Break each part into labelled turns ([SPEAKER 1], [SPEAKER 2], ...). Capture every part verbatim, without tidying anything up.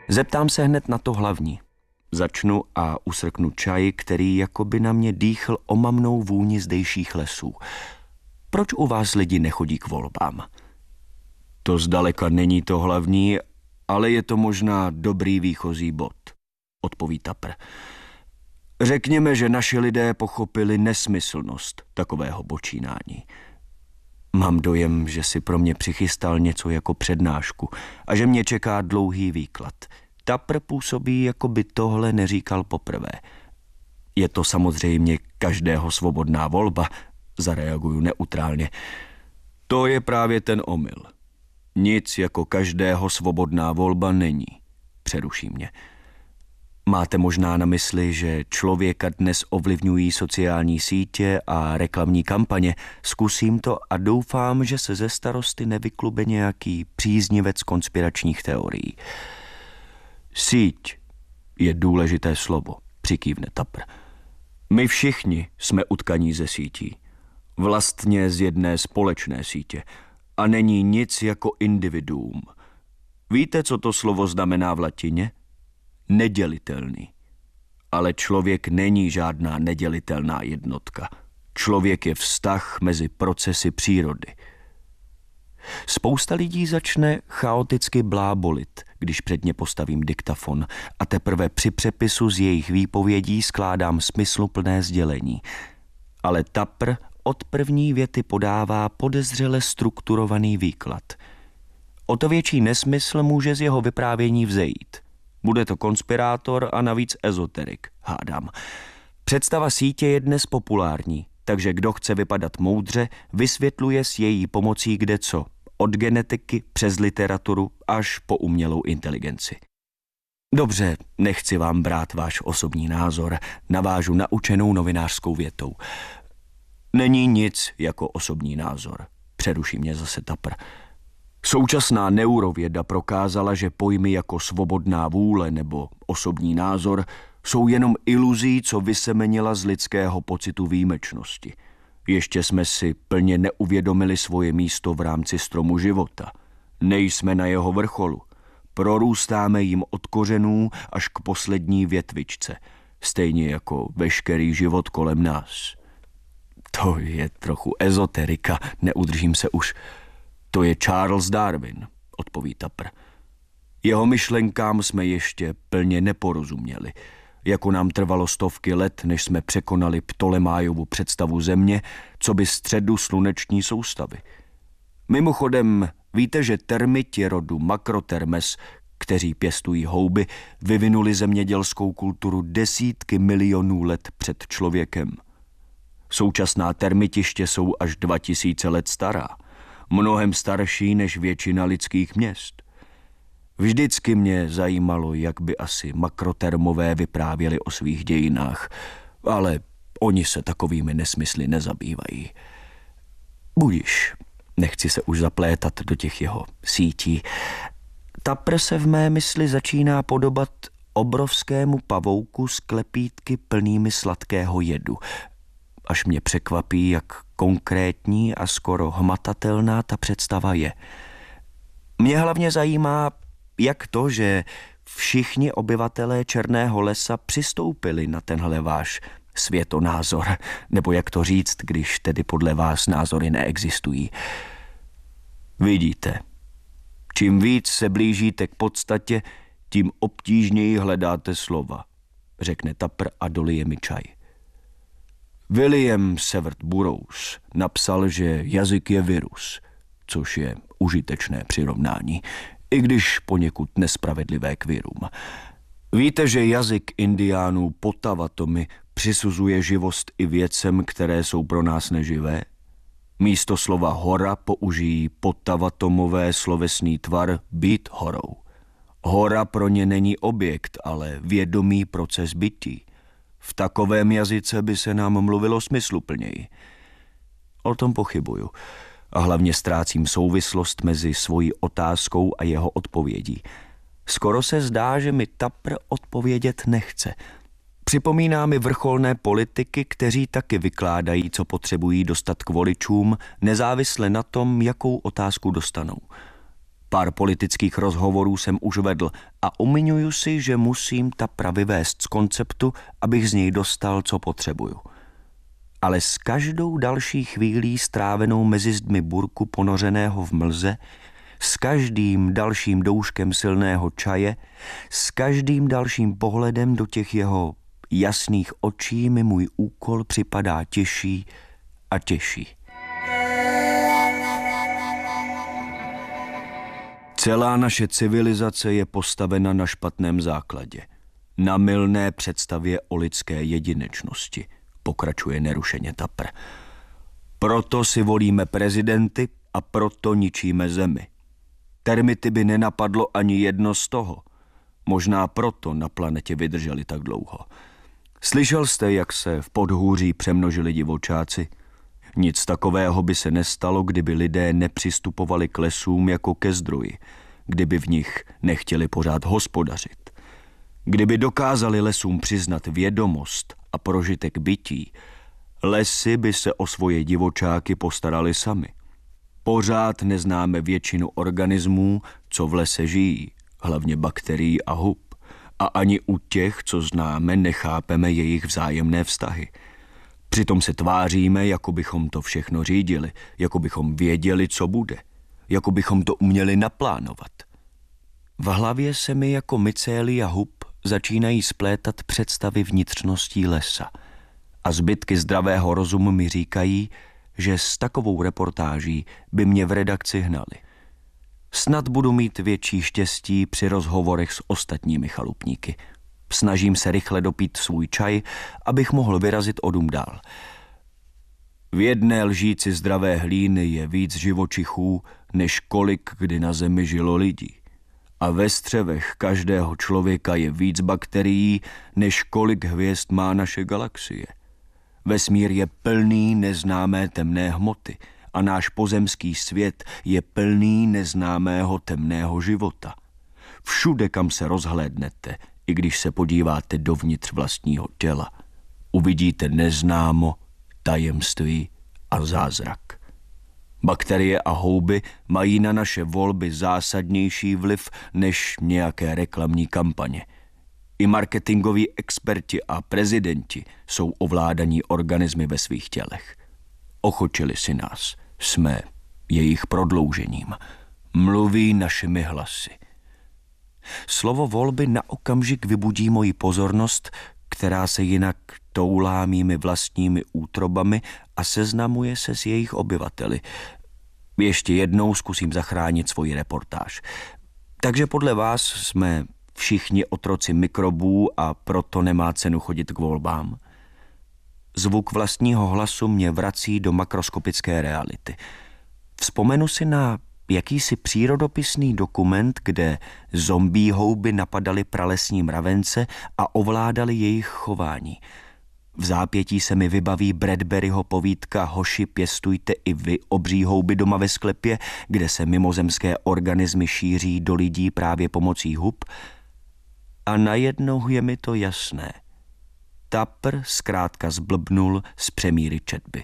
[SPEAKER 1] Zeptám se hned na to hlavní. Začnu a usrknu čaj, který jakoby na mě dýchl omamnou vůni zdejších lesů. Proč u vás lidi nechodí k volbám? To zdaleka není to hlavní, ale je to možná dobrý výchozí bod, odpoví Tapr. Řekněme, že naši lidé pochopili nesmyslnost takového počínání. Mám dojem, že si pro mě přichystal něco jako přednášku a že mě čeká dlouhý výklad. Tapr působí, jako by tohle neříkal poprvé. Je to samozřejmě každého svobodná volba, zareaguju neutrálně. To je právě ten omyl. Nic jako každého svobodná volba není, přeruší mě. Máte možná na mysli, že člověka dnes ovlivňují sociální sítě a reklamní kampaně. Zkusím to a doufám, že se ze starosty nevyklube nějaký příznivec konspiračních teorií. Síť je důležité slovo, přikývne Tapr. My všichni jsme utkaní ze sítí. Vlastně z jedné společné sítě. A není nic jako individuum. Víte, co to slovo znamená v latině? Nedělitelný. Ale člověk není žádná nedělitelná jednotka. Člověk je vztah mezi procesy přírody. Spousta lidí začne chaoticky blábolit, když před ně postavím diktafon a teprve při přepisu z jejich výpovědí skládám smysluplné sdělení. Ale Tapr od první věty podává podezřele strukturovaný výklad. O to větší nesmysl může z jeho vyprávění vzejít. Bude to konspirátor a navíc ezoterik, hádám. Představa sítě je dnes populární, takže kdo chce vypadat moudře, vysvětluje s její pomocí kdeco, od genetiky přes literaturu až po umělou inteligenci. Dobře, nechci vám brát váš osobní názor, navážu naučenou novinářskou větou. Není nic jako osobní názor, přeruší mě zase Tapr. Současná neurověda prokázala, že pojmy jako svobodná vůle nebo osobní názor jsou jenom iluzí, co vysemenila z lidského pocitu výjimečnosti. Ještě jsme si plně neuvědomili svoje místo v rámci stromu života. Nejsme na jeho vrcholu. Prorůstáme jim od kořenů až k poslední větvičce, stejně jako veškerý život kolem nás. To je trochu ezoterika, neudržím se už. To je Charles Darwin, odpoví Tapr. Jeho myšlenkám jsme ještě plně neporozuměli. Jako nám trvalo stovky let, než jsme překonali Ptolemájovu představu Země, co by středu sluneční soustavy. Mimochodem, víte, že termiti rodu Macrotermes, kteří pěstují houby, vyvinuli zemědělskou kulturu desítky milionů let před člověkem. Současná termitiště jsou až dva tisíce let stará, mnohem starší než většina lidských měst. Vždycky mě zajímalo, jak by asi makrotermové vyprávěli o svých dějinách, ale oni se takovými nesmysly nezabývají. Budiš, nechci se už zaplétat do těch jeho sítí. Tapr se v mé mysli začíná podobat obrovskému pavouku s klepítky plnými sladkého jedu. Až mě překvapí, jak konkrétní a skoro hmatatelná ta představa je. Mě hlavně zajímá, jak to, že všichni obyvatelé Černého lesa přistoupili na tenhle váš světonázor, nebo jak to říct, když tedy podle vás názory neexistují. Vidíte, čím víc se blížíte k podstatě, tím obtížněji hledáte slova, řekne Tapr a dolije mi čaj. William Seward Burroughs napsal, že jazyk je virus, což je užitečné přirovnání, i když poněkud nespravedlivé k virům. Víte, že jazyk indiánů Potawatomi přisuzuje živost i věcem, které jsou pro nás neživé? Místo slova hora použijí Potawatomové slovesný tvar být horou. Hora pro ně není objekt, ale vědomý proces bytí. V takovém jazyce by se nám mluvilo smysluplněji. O tom pochybuju. A hlavně ztrácím souvislost mezi svojí otázkou a jeho odpovědí. Skoro se zdá, že mi Tapr odpovědět nechce. Připomíná mi vrcholné politiky, kteří taky vykládají, co potřebují dostat k voličům, nezávisle na tom, jakou otázku dostanou. Pár politických rozhovorů jsem už vedl a umiňuju si, že musím Tapra vyvést z konceptu, abych z něj dostal, co potřebuju. Ale s každou další chvílí strávenou mezi zdmi burku ponořeného v mlze, s každým dalším douškem silného čaje, s každým dalším pohledem do těch jeho jasných očí mi můj úkol připadá těžší a těžší. Celá naše civilizace je postavena na špatném základě, na mylné představě o lidské jedinečnosti, pokračuje nerušeně Tapr. Proto si volíme prezidenty a proto ničíme zemi. Termity by nenapadlo ani jedno z toho. Možná proto na planetě vydrželi tak dlouho. Slyšel jste, jak se v podhůří přemnožili divočáci? Nic takového by se nestalo, kdyby lidé nepřistupovali k lesům jako ke zdroji, kdyby v nich nechtěli pořád hospodařit. Kdyby dokázali lesům přiznat vědomost a prožitek bytí, lesy by se o svoje divočáky postarali sami. Pořád neznáme většinu organismů, co v lese žijí, hlavně bakterií a hub. A ani u těch, co známe, nechápeme jejich vzájemné vztahy. Přitom se tváříme, jako bychom to všechno řídili, jako bychom věděli, co bude, jako bychom to uměli naplánovat. V hlavě se mi jako mycélia hub začínají splétat představy vnitřností lesa a zbytky zdravého rozumu mi říkají, že s takovou reportáží by mě v redakci hnali. Snad budu mít větší štěstí při rozhovorech s ostatními chalupníky. Snažím se rychle dopít svůj čaj, abych mohl vyrazit o dům dál. V jedné lžíci zdravé hlíny je víc živočichů, než kolik kdy na zemi žilo lidí. A ve střevech každého člověka je víc bakterií, než kolik hvězd má naše galaxie. Vesmír je plný neznámé temné hmoty a náš pozemský svět je plný neznámého temného života. Všude, kam se rozhlédnete, i když se podíváte dovnitř vlastního těla, uvidíte neznámo, tajemství a zázrak. Bakterie a houby mají na naše volby zásadnější vliv než nějaké reklamní kampaně. I marketingoví experti a prezidenti jsou ovládaní organismy ve svých tělech. Ochočili si nás, jsme jejich prodloužením. Mluví našimi hlasy. Slovo volby na okamžik vybudí moji pozornost, která se jinak toulá mými vlastními útrobami a seznamuje se s jejich obyvateli. Ještě jednou zkusím zachránit svoji reportáž. Takže podle vás jsme všichni otroci mikrobů a proto nemá cenu chodit k volbám? Zvuk vlastního hlasu mě vrací do makroskopické reality. Vzpomenu si na jakýsi přírodopisný dokument, kde zombie houby napadaly pralesní mravence a ovládali jejich chování. V zápětí se mi vybaví Bradburyho povídka Hoši, pěstujte i vy obří houby doma ve sklepě, kde se mimozemské organismy šíří do lidí právě pomocí hub. A najednou je mi to jasné. Tapr zkrátka zblbnul z přemíry četby.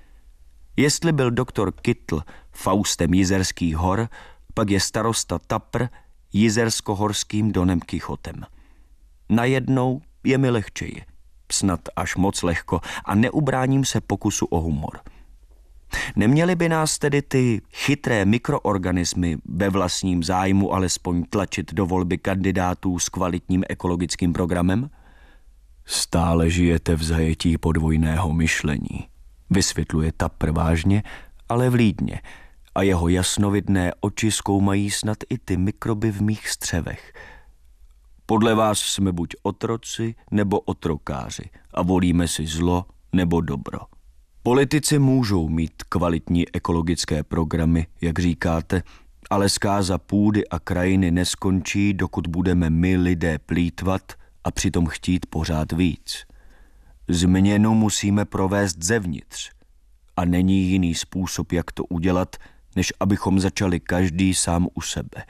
[SPEAKER 1] Jestli byl doktor Kytl Faustem Jizerských hor, pak je starosta Tapr jizersko-horským Donem Kichotem. Najednou je mi lehčeji, snad až moc lehko, a neubráním se pokusu o humor. Neměly by nás tedy ty chytré mikroorganismy ve vlastním zájmu alespoň tlačit do volby kandidátů s kvalitním ekologickým programem? Stále žijete v zajetí podvojného myšlení, vysvětluje Tapr vážně, ale vlídně, a jeho jasnovidné oči zkoumají snad i ty mikroby v mých střevech. Podle vás jsme buď otroci nebo otrokáři a volíme si zlo nebo dobro. Politici můžou mít kvalitní ekologické programy, jak říkáte, ale zkáza půdy a krajiny neskončí, dokud budeme my lidé plýtvat a přitom chtít pořád víc. Změnu musíme provést zevnitř a není jiný způsob, jak to udělat, než abychom začali každý sám u sebe.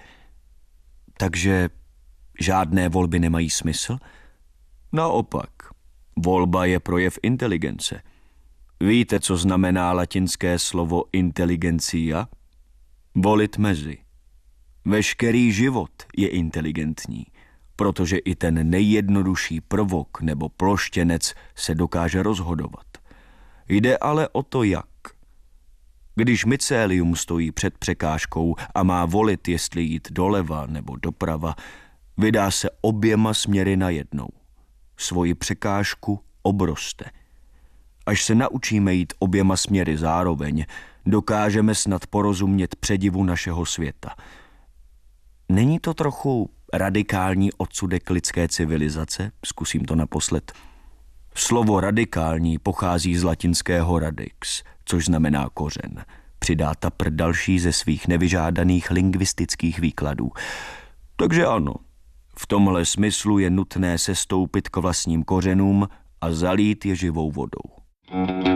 [SPEAKER 1] Takže žádné volby nemají smysl? Naopak, volba je projev inteligence. Víte, co znamená latinské slovo inteligencia? Volit mezi. Veškerý život je inteligentní, protože i ten nejjednodušší prvok nebo ploštěnec se dokáže rozhodovat. Jde ale o to, jak. Když mycélium stojí před překážkou a má volit, jestli jít doleva nebo doprava, vydá se oběma směry najednou. Svoji překážku obroste. Až se naučíme jít oběma směry zároveň, dokážeme snad porozumět předivu našeho světa. Není to trochu radikální odsudek lidské civilizace? Zkusím to naposled. Slovo radikální pochází z latinského radix, což znamená kořen. Přidá Tapr další ze svých nevyžádaných lingvistických výkladů. Takže ano, v tomhle smyslu je nutné sestoupit k vlastním kořenům a zalít je živou vodou.